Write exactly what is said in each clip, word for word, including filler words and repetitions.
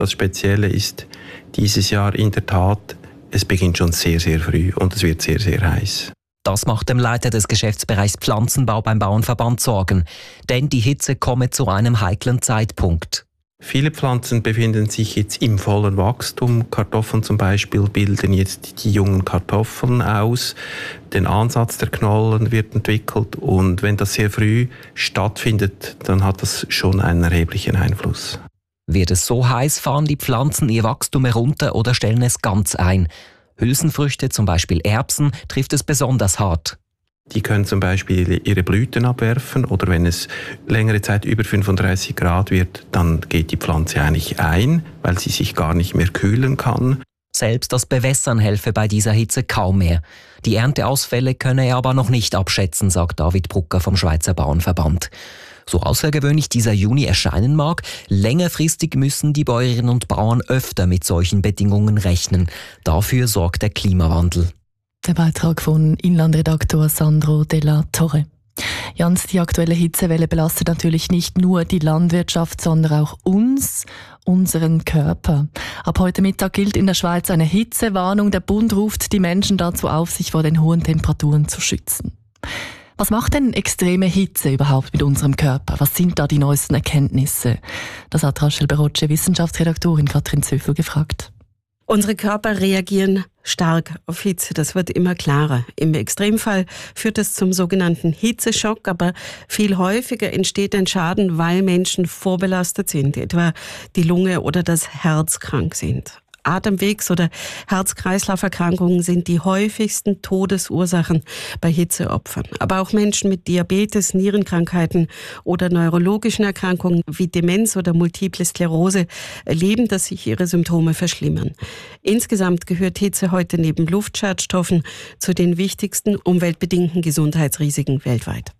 Das Spezielle ist dieses Jahr in der Tat, es beginnt schon sehr, sehr früh und es wird sehr, sehr heiß. Das macht dem Leiter des Geschäftsbereichs Pflanzenbau beim Bauernverband Sorgen. Denn die Hitze komme zu einem heiklen Zeitpunkt. Viele Pflanzen befinden sich jetzt im vollen Wachstum. Kartoffeln zum Beispiel bilden jetzt die jungen Kartoffeln aus. Der Ansatz der Knollen wird entwickelt. Und wenn das sehr früh stattfindet, dann hat das schon einen erheblichen Einfluss. Wird es so heiß, fahren die Pflanzen ihr Wachstum herunter oder stellen es ganz ein. Hülsenfrüchte, zum Beispiel Erbsen, trifft es besonders hart. Die können zum Beispiel ihre Blüten abwerfen oder wenn es längere Zeit über fünfunddreißig Grad wird, dann geht die Pflanze eigentlich ein, weil sie sich gar nicht mehr kühlen kann. Selbst das Bewässern helfe bei dieser Hitze kaum mehr. Die Ernteausfälle könne er aber noch nicht abschätzen, sagt David Brucker vom Schweizer Bauernverband. So außergewöhnlich dieser Juni erscheinen mag, längerfristig müssen die Bäuerinnen und Bauern öfter mit solchen Bedingungen rechnen. Dafür sorgt der Klimawandel. Der Beitrag von Inlandredaktor Sandro Della Torre. Jans, die aktuelle Hitzewelle belastet natürlich nicht nur die Landwirtschaft, sondern auch uns, unseren Körper. Ab heute Mittag gilt in der Schweiz eine Hitzewarnung. Der Bund ruft die Menschen dazu auf, sich vor den hohen Temperaturen zu schützen. Was macht denn extreme Hitze überhaupt mit unserem Körper? Was sind da die neuesten Erkenntnisse? Das hat Rachel Berocce, Wissenschaftsredaktorin Katrin Zöffel, gefragt. Unsere Körper reagieren stark auf Hitze, das wird immer klarer. Im Extremfall führt es zum sogenannten Hitzeschock, aber viel häufiger entsteht ein Schaden, weil Menschen vorbelastet sind, etwa die Lunge oder das Herz krank sind. Atemwegs- oder Herz-Kreislauf-Erkrankungen sind die häufigsten Todesursachen bei Hitzeopfern. Aber auch Menschen mit Diabetes, Nierenkrankheiten oder neurologischen Erkrankungen wie Demenz oder Multiple Sklerose erleben, dass sich ihre Symptome verschlimmern. Insgesamt gehört Hitze heute neben Luftschadstoffen zu den wichtigsten umweltbedingten Gesundheitsrisiken weltweit.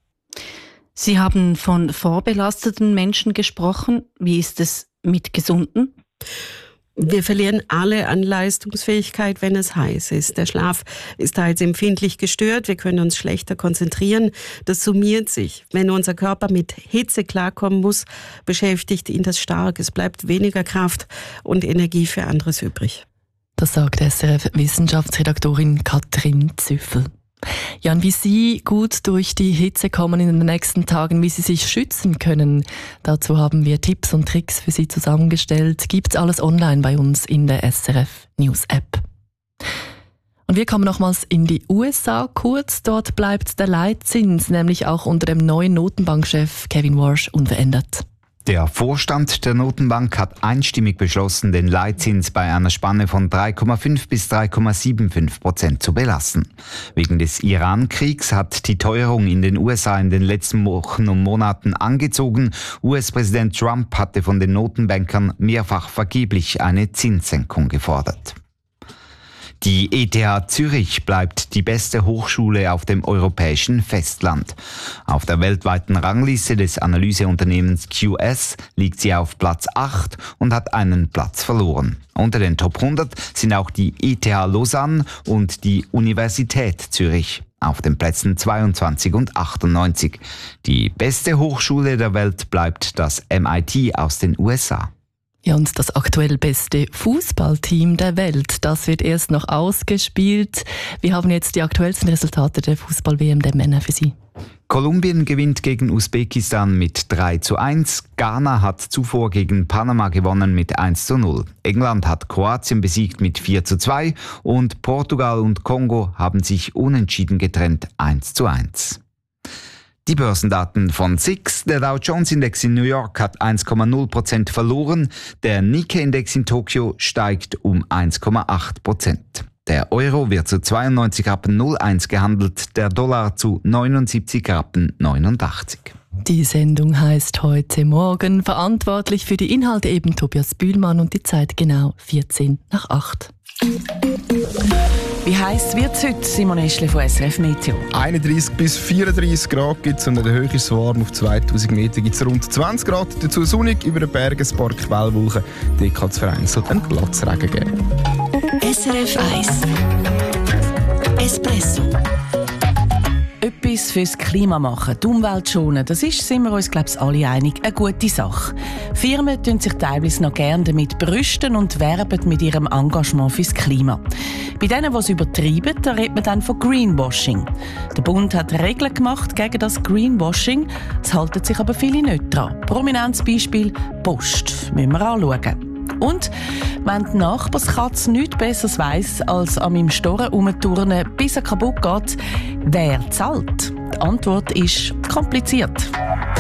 Sie haben von vorbelasteten Menschen gesprochen. Wie ist es mit Gesunden? Wir verlieren alle an Leistungsfähigkeit, wenn es heiß ist. Der Schlaf ist teils empfindlich gestört, wir können uns schlechter konzentrieren. Das summiert sich. Wenn unser Körper mit Hitze klarkommen muss, beschäftigt ihn das stark. Es bleibt weniger Kraft und Energie für anderes übrig. Das sagt S R F-Wissenschaftsredaktorin Katrin Züffel. Jan, wie Sie gut durch die Hitze kommen in den nächsten Tagen, wie Sie sich schützen können, dazu haben wir Tipps und Tricks für Sie zusammengestellt. Gibt's alles online bei uns in der S R F News App. Und wir kommen nochmals in die U S A kurz. Dort bleibt der Leitzins nämlich auch unter dem neuen Notenbankchef Kevin Warsh unverändert. Der Vorstand der Notenbank hat einstimmig beschlossen, den Leitzins bei einer Spanne von drei Komma fünf bis drei Komma fünfundsiebzig Prozent zu belassen. Wegen des Iran-Kriegs hat die Teuerung in den U S A in den letzten Wochen und Monaten angezogen. U S-Präsident Trump hatte von den Notenbankern mehrfach vergeblich eine Zinssenkung gefordert. Die E T H Zürich bleibt die beste Hochschule auf dem europäischen Festland. Auf der weltweiten Rangliste des Analyseunternehmens Q S liegt sie auf Platz acht und hat einen Platz verloren. Unter den Top hundert sind auch die E T H Lausanne und die Universität Zürich auf den Plätzen zweiundzwanzig und achtundneunzig. Die beste Hochschule der Welt bleibt das M I T aus den U S A. Ja, und das aktuell beste Fußballteam der Welt, das wird erst noch ausgespielt. Wir haben jetzt die aktuellsten Resultate der Fußball-W M der Männer für Sie. Kolumbien gewinnt gegen Usbekistan mit drei zu eins. Ghana hat zuvor gegen Panama gewonnen mit eins zu null. England hat Kroatien besiegt mit vier zu zwei und Portugal und Kongo haben sich unentschieden getrennt eins zu eins. Die Börsendaten von S I X. Der Dow Jones Index in New York hat eins Komma null Prozent verloren. Der Nikkei Index in Tokio steigt um eins Komma acht Prozent. Der Euro wird zu zweiundneunzig Rappen null eins gehandelt, der Dollar zu neunundsiebzig Rappen neunundachtzig. Die Sendung heißt heute Morgen. Verantwortlich für die Inhalte eben Tobias Bühlmann und die Zeit genau vierzehn nach acht. Wie heiß wird es heute, Simon Eschle von S R F Meteo? einunddreissig bis vierunddreissig Grad gibt es und in der Höhe ist es warm. Auf zweitausend Meter gibt es rund zwanzig Grad. Dazu sonnig über den Bergen, ein paar Quellwolken. Dort kann es vereinzelt einen Platzregen geben. S R F eins Espresso. Etwas fürs Klima machen, die Umwelt schonen, das ist, sind wir uns, glaube ich, alle einig, eine gute Sache. Firmen tun sich teilweise noch gerne damit brüsten und werben mit ihrem Engagement fürs Klima. Bei denen, die es übertreiben, da redet man dann von Greenwashing. Der Bund hat Regeln gemacht gegen das Greenwashing, es halten sich aber viele nicht dran. Prominentes Beispiel Post, müssen wir anschauen. Und wenn die Nachbarskatze nichts Besseres weiss, als an meinem Storen herumturnen, bis er kaputt geht, wer zahlt? Die Antwort ist kompliziert.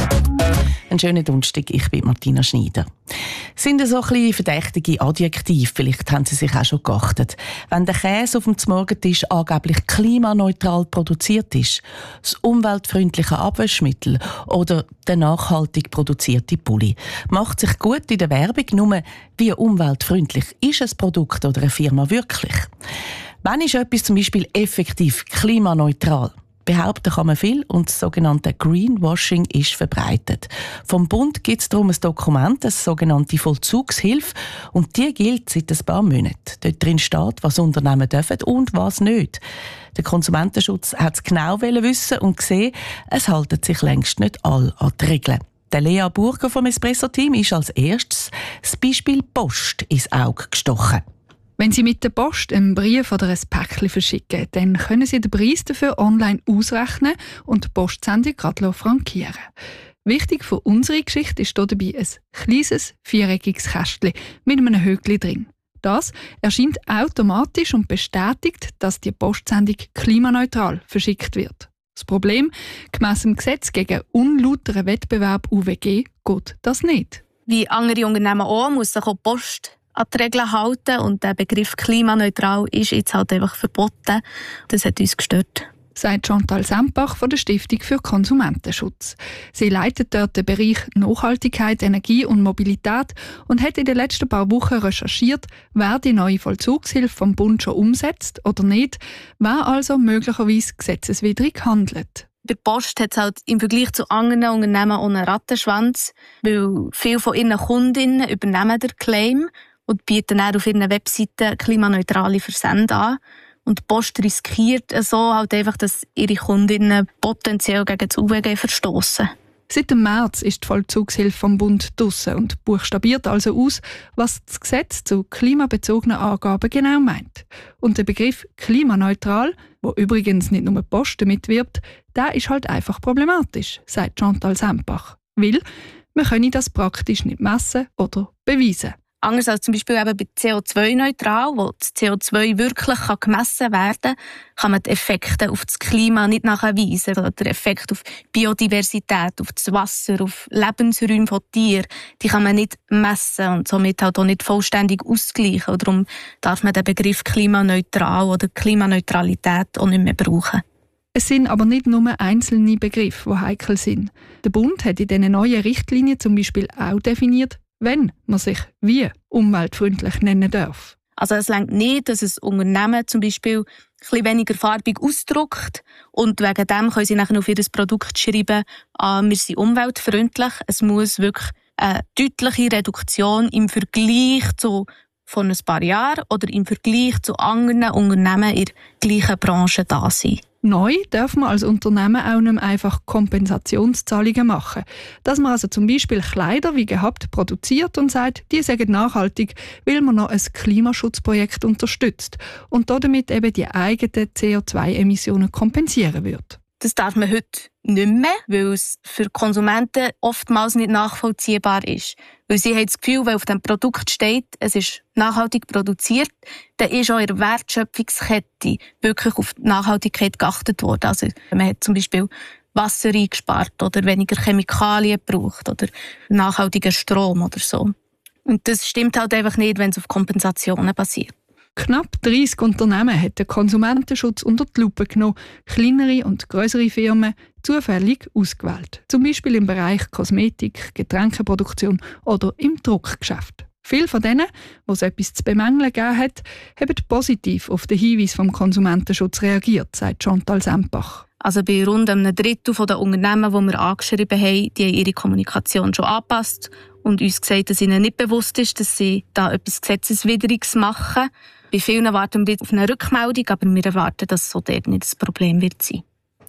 Einen schönen Donnerstag, ich bin Martina Schneider. Sind so ein bisschen verdächtige Adjektive, vielleicht haben Sie sich auch schon geachtet. Wenn der Käse auf dem Morgentisch angeblich klimaneutral produziert ist, das umweltfreundliche Abwaschmittel oder der nachhaltig produzierte Pulli, macht sich gut in der Werbung, nur wie umweltfreundlich ist ein Produkt oder eine Firma wirklich? Wann ist etwas zum Beispiel effektiv klimaneutral? Behaupten kann man viel und das sogenannte Greenwashing ist verbreitet. Vom Bund gibt es darum ein Dokument, eine sogenannte Vollzugshilfe, und die gilt seit ein paar Monaten. Dort drin steht, was Unternehmen dürfen und was nicht. Der Konsumentenschutz hat es genau wissen und gesehen, es halten sich längst nicht alle an die Regeln. Der Lea Burger vom Espresso-Team ist als erstes das Beispiel Post ins Auge gestochen. Wenn Sie mit der Post einen Brief oder ein Päckchen verschicken, dann können Sie den Preis dafür online ausrechnen und die Postsendung gerade frankieren. Wichtig für unsere Geschichte ist hier dabei ein kleines, viereckiges Kästchen mit einem Höckli drin. Das erscheint automatisch und bestätigt, dass die Postsendung klimaneutral verschickt wird. Das Problem, gemäss dem Gesetz gegen unlauteren Wettbewerb U W G geht das nicht. Wie andere Unternehmen auch, muss sich auch die Post an die Regeln halten, und der Begriff klimaneutral ist jetzt halt einfach verboten. Das hat uns gestört. Sagt Chantal Sempach von der Stiftung für Konsumentenschutz. Sie leitet dort den Bereich Nachhaltigkeit, Energie und Mobilität und hat in den letzten paar Wochen recherchiert, wer die neue Vollzugshilfe vom Bund schon umsetzt oder nicht, wer also möglicherweise gesetzeswidrig handelt. Bei der Post hat es halt im Vergleich zu anderen Unternehmen auch einen Rattenschwanz, weil viele von ihren Kundinnen übernehmen den Claim und bieten dann auf ihren Webseiten klimaneutrale Versände an. Und die Post riskiert so halt einfach, dass ihre Kundinnen potenziell gegen das U W G verstoßen. Seit dem März ist die Vollzugshilfe vom Bund draussen und buchstabiert also aus, was das Gesetz zu klimabezogenen Angaben genau meint. Und der Begriff klimaneutral, wo übrigens nicht nur die Post damit wirbt, der ist halt einfach problematisch, sagt Chantal Sempach. Weil man könne das praktisch nicht messen oder beweisen. Anders als zum Beispiel eben bei C O zwei neutral, wo das C O zwei wirklich gemessen werden kann, kann man die Effekte auf das Klima nicht nachweisen. Also der Effekt auf Biodiversität, auf das Wasser, auf Lebensräume von Tieren, die kann man nicht messen und somit halt auch nicht vollständig ausgleichen. Und darum darf man den Begriff klimaneutral oder Klimaneutralität auch nicht mehr brauchen. Es sind aber nicht nur einzelne Begriffe, die heikel sind. Der Bund hat in diesen neuen Richtlinien zum Beispiel auch definiert, wenn man sich wie umweltfreundlich nennen darf. Also es reicht nicht, dass ein Unternehmen zum Beispiel ein bisschen weniger farbig ausdruckt und wegen dem können sie nachher auf ihr Produkt schreiben, ah, wir sind umweltfreundlich. Es muss wirklich eine deutliche Reduktion im Vergleich zu von ein paar Jahren oder im Vergleich zu anderen Unternehmen in der gleichen Branche da sein. Neu darf man als Unternehmen auch nicht mehr einfach Kompensationszahlungen machen. Dass man also zum Beispiel Kleider wie gehabt produziert und sagt, die sind nachhaltig, weil man noch ein Klimaschutzprojekt unterstützt und damit eben die eigenen C O zwei Emissionen kompensieren wird. Das darf man heute nicht mehr, weil es für Konsumenten oftmals nicht nachvollziehbar ist. Weil sie haben das Gefühl, wenn auf dem Produkt steht, es ist nachhaltig produziert, dann ist auch in der Wertschöpfungskette wirklich auf die Nachhaltigkeit geachtet worden. Also man hat zum Beispiel Wasser eingespart oder weniger Chemikalien gebraucht oder nachhaltigen Strom oder so. Und das stimmt halt einfach nicht, wenn es auf Kompensationen basiert. Knapp dreissig Unternehmen hat der Konsumentenschutz unter die Lupe genommen, kleinere und grössere Firmen zufällig ausgewählt. Zum Beispiel im Bereich Kosmetik, Getränkeproduktion oder im Druckgeschäft. Viele von denen, die es etwas zu bemängeln gegeben hat, haben positiv auf den Hinweis vom Konsumentenschutz reagiert, sagt Chantal Sempach. Also bei rund einem Drittel der Unternehmen, die wir angeschrieben haben, die haben ihre Kommunikation schon angepasst und uns gesagt, dass ihnen nicht bewusst ist, dass sie da etwas Gesetzeswidriges machen. Bei vielen warten wir auf eine Rückmeldung, aber wir erwarten, dass so dort nicht das Problem wird sein.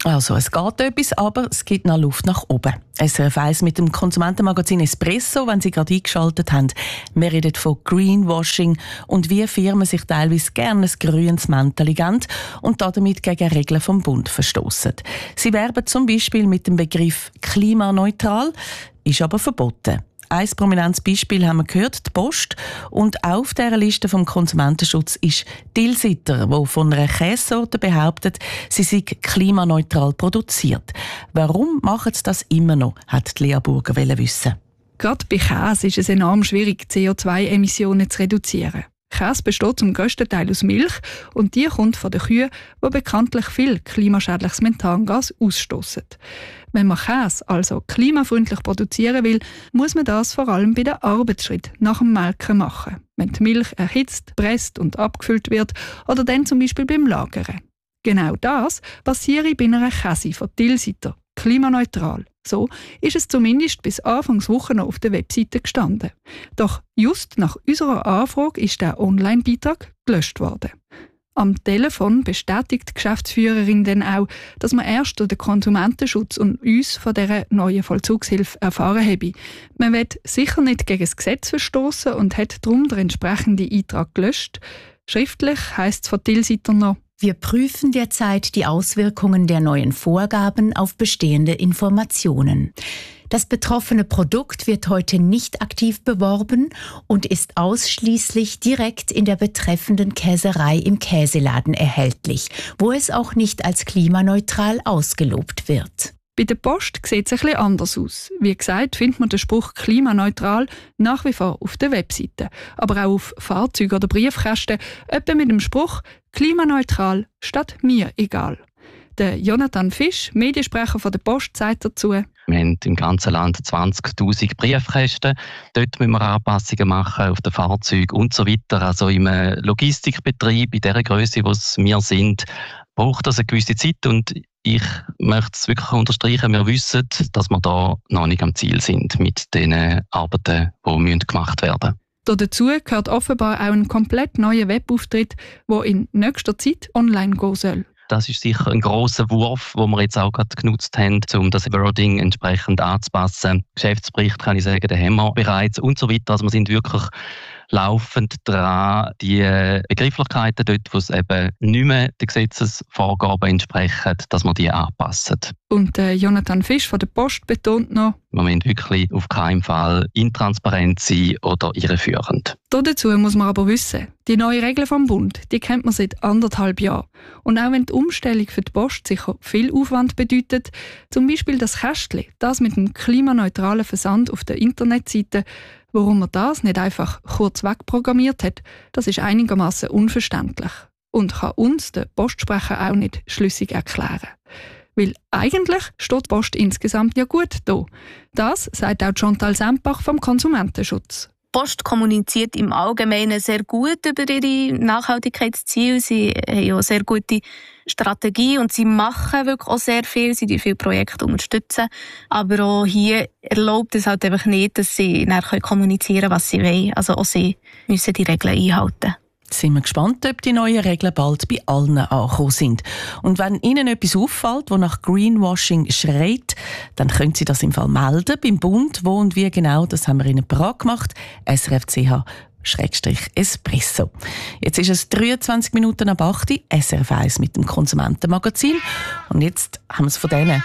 Also, es geht etwas, aber es gibt noch Luft nach oben. S R F eins mit dem Konsumentenmagazin Espresso, wenn Sie gerade eingeschaltet haben. Wir reden von Greenwashing und wie Firmen sich teilweise gerne ein grünes Mäntel geben und damit gegen Regeln vom Bund verstoßen. Sie werben zum Beispiel mit dem Begriff klimaneutral, ist aber verboten. Ein prominentes Beispiel haben wir gehört, die Post. Und auf dieser Liste vom Konsumentenschutz ist Tilsiter, wo von einer Käsesorte behauptet, sie sei klimaneutral produziert. Warum machen sie das immer noch, hat Lea Burger wissen. Gerade bei Käse ist es enorm schwierig, C O zwei Emissionen zu reduzieren. Käse besteht zum grössten Teil aus Milch und die kommt von den Kühen, die bekanntlich viel klimaschädliches Methangas ausstoßen. Wenn man Käse also klimafreundlich produzieren will, muss man das vor allem bei den Arbeitsschritten nach dem Melken machen, wenn die Milch erhitzt, presst und abgefüllt wird oder dann zum Beispiel beim Lagern. Genau das passiere bei einer Käse von Tilsiter, klimaneutral. So ist es zumindest bis Anfangswoche noch auf der Webseite gestanden. Doch just nach unserer Anfrage ist der Online-Beitrag gelöscht worden. Am Telefon bestätigt die Geschäftsführerin dann auch, dass man erst durch den Konsumentenschutz und uns von dieser neuen Vollzugshilfe erfahren habe. Man will sicher nicht gegen das Gesetz verstoßen und hat darum den entsprechenden Eintrag gelöscht. Schriftlich heisst es von Tilsiter noch: Wir prüfen derzeit die Auswirkungen der neuen Vorgaben auf bestehende Informationen. Das betroffene Produkt wird heute nicht aktiv beworben und ist ausschließlich direkt in der betreffenden Käserei im Käseladen erhältlich, wo es auch nicht als klimaneutral ausgelobt wird. Bei der Post sieht es ein bisschen anders aus. Wie gesagt, findet man den Spruch klimaneutral nach wie vor auf der Webseite, aber auch auf Fahrzeugen oder Briefkästen, etwa mit dem Spruch klimaneutral statt mir egal. Der Jonathan Fisch, Mediensprecher von der Post, sagt dazu: Wir haben im ganzen Land zwanzigtausend Briefkästen. Dort müssen wir Anpassungen machen auf den Fahrzeugen und so weiter. Also im Logistikbetrieb, in der Größe, wo wir sind, braucht das eine gewisse Zeit. Und ich möchte es wirklich unterstreichen, wir wissen, dass wir da noch nicht am Ziel sind mit den Arbeiten, die gemacht werden müssen. Dazu gehört offenbar auch ein komplett neuer Webauftritt, der in nächster Zeit online gehen soll. Das ist sicher ein grosser Wurf, den wir jetzt auch gerade genutzt haben, um das Wording entsprechend anzupassen. Geschäftsbericht, kann ich sagen, den haben wir bereits und so weiter. Also wir sind wirklich laufend dran, die Begrifflichkeiten dort, wo es eben nicht mehr den Gesetzesvorgaben entsprechen, dass wir die anpassen. Und äh, Jonathan Fisch von der Post betont noch: Wir müssen wirklich auf keinen Fall intransparent sein oder irreführend. Dazu muss man aber wissen, die neuen Regeln vom Bund, die kennt man seit anderthalb Jahren. Und auch wenn die Umstellung für die Post sicher viel Aufwand bedeutet, zum Beispiel das Kästchen, das mit dem klimaneutralen Versand auf der Internetseite, warum man das nicht einfach kurz wegprogrammiert hat, das ist einigermaßen unverständlich und kann uns, der Postsprecher, auch nicht schlüssig erklären. Weil eigentlich steht die Post insgesamt ja gut da. Das sagt auch Chantal Sempach vom Konsumentenschutz. Die Post kommuniziert im Allgemeinen sehr gut über ihre Nachhaltigkeitsziele. Sie haben ja eine sehr gute Strategie und sie machen wirklich auch sehr viel. Sie unterstützen viele Projekte unterstützen. Aber auch hier erlaubt es halt einfach nicht, dass sie nachher kommunizieren können, was sie wollen. Also auch sie müssen die Regeln einhalten. Sind wir gespannt, ob die neuen Regeln bald bei allen angekommen sind. Und wenn Ihnen etwas auffällt, das nach Greenwashing schreit, dann können Sie das im Fall melden beim Bund. Wo und wie genau, das haben wir Ihnen parat gemacht. S R F C H Espresso. Jetzt ist es dreiundzwanzig Minuten ab acht Uhr, S R F eins mit dem Konsumentenmagazin. Und jetzt haben wir es von denen.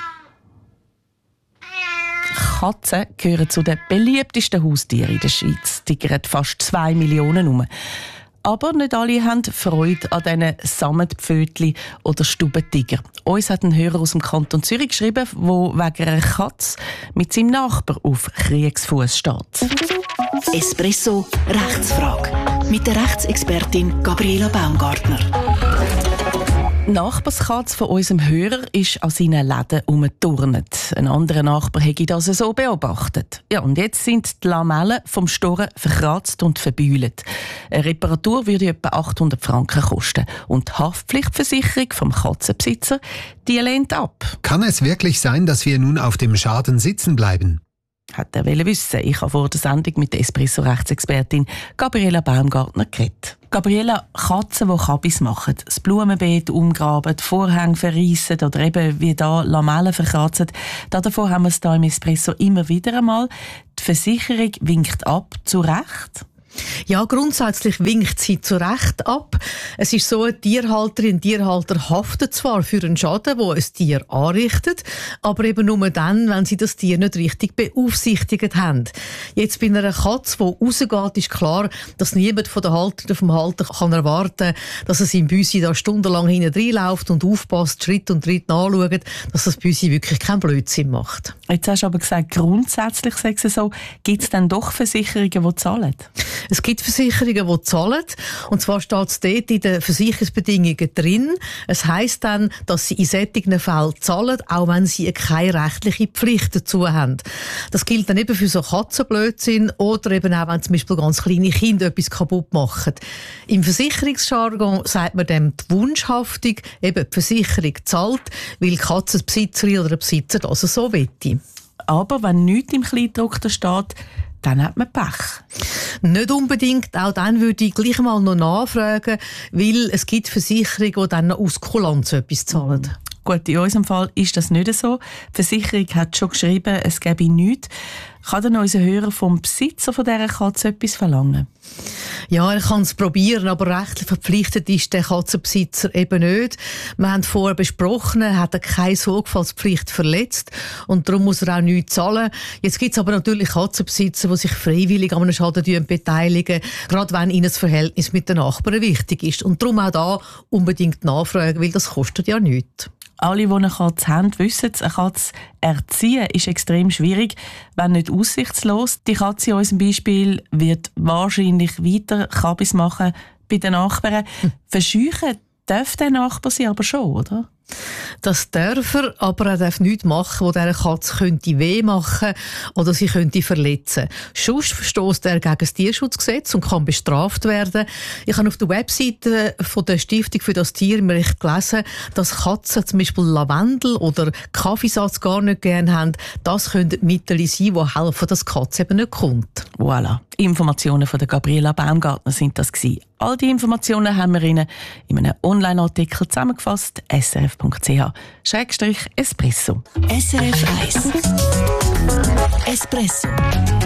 Katzen gehören zu den beliebtesten Haustieren in der Schweiz. Die gehen fast zwei Millionen um. Aber nicht alle haben Freude an diesen Sammetpfötchen oder Stubentiger. Uns hat ein Hörer aus dem Kanton Zürich geschrieben, der wegen einer Katze mit seinem Nachbar auf Kriegsfuß steht. Espresso Rechtsfrage mit der Rechtsexpertin Gabriela Baumgartner. Die Nachbarskatze von unserem Hörer ist an seinen Läden herumgeturnt. Ein anderer Nachbar hätte das so beobachtet. Ja, und jetzt sind die Lamellen vom Storen verkratzt und verbeulet. Eine Reparatur würde etwa achthundert Franken kosten. Und die Haftpflichtversicherung vom Katzenbesitzer, die lehnt ab. Kann es wirklich sein, dass wir nun auf dem Schaden sitzen bleiben? Hat er wissen. Ich habe vor der Sendung mit der Espresso-Rechtsexpertin Gabriela Baumgartner geredet. Gabriela, Katzen, die Kabis machen, das Blumenbeet umgraben, die Vorhänge verreissen oder eben wie da Lamellen verkratzen, davon haben wir es hier im Espresso immer wieder einmal. Die Versicherung winkt ab, zu Recht. Ja, grundsätzlich winkt sie zu Recht ab. Es ist so, eine Tierhalterin, ein Tierhalter haftet zwar für einen Schaden, den ein Tier anrichtet, aber eben nur dann, wenn sie das Tier nicht richtig beaufsichtigt haben. Jetzt bei einer Katze, die rausgeht, ist klar, dass niemand von der Halterin vom Halter kann erwarten, dass es im Büsi da stundenlang hinten reinläuft und aufpasst, Schritt und Tritt nachschaut, dass das Büsi wirklich keinen Blödsinn macht. Jetzt hast du aber gesagt, grundsätzlich sagen sie so, gibt es dann doch Versicherungen, die zahlen? Es gibt Versicherungen, die zahlen. Und zwar steht es dort in den Versicherungsbedingungen drin. Es heisst dann, dass sie in solchen Fällen zahlen, auch wenn sie keine rechtliche Pflicht dazu haben. Das gilt dann eben für so Katzenblödsinn oder eben auch, wenn zum Beispiel ganz kleine Kinder etwas kaputt machen. Im Versicherungsjargon sagt man dem die Wunschhaftung, eben die Versicherung zahlt, weil die Katzenbesitzerin oder der Besitzer das so wette. Aber wenn nichts im Kleingedruckten steht, dann hat man Pech. Nicht unbedingt. Auch dann würde ich gleich mal noch nachfragen, weil es gibt Versicherungen, die dann noch aus Kulanz etwas zahlen. Mhm. Gut, in unserem Fall ist das nicht so. Die Versicherung hat schon geschrieben, es gäbe nichts. Kann denn unser Hörer vom Besitzer von dieser Katze etwas verlangen? Ja, er kann es probieren, aber rechtlich verpflichtet ist der Katzenbesitzer eben nicht. Wir haben vorher besprochen, er hat keine Sorgfaltspflicht verletzt und darum muss er auch nichts zahlen. Jetzt gibt es aber natürlich Katzenbesitzer, die sich freiwillig an einem Schaden beteiligen, gerade wenn ihnen das Verhältnis mit den Nachbarn wichtig ist. Und darum auch da unbedingt nachfragen, weil das kostet ja nichts. Alle, die eine Katze haben, wissen es, eine Katze erziehen ist extrem schwierig, wenn nicht aussichtslos. Die Katze in unserem Beispiel wird wahrscheinlich weiter Kabis machen bei den Nachbarn. Hm. Verscheuchen darf der Nachbar sie aber schon, oder? Das darf er, aber er darf nichts machen, wo dieser Katze könnte weh machen oder sie könnte verletzen. Sonst verstößt er gegen das Tierschutzgesetz und kann bestraft werden. Ich habe auf der Webseite von der Stiftung für das Tier im Recht gelesen, dass Katzen zum Beispiel Lavendel oder Kaffeesatz gar nicht gerne haben. Das können Mittel sein, die helfen, dass die Katze eben nicht kommt. Voilà. Informationen von der Gabriela Baumgartner sind das gewesen. All die Informationen haben wir Ihnen in einem Online-Artikel zusammengefasst. s r f punkt c h Schrägstrich Espresso. S R F eins Espresso.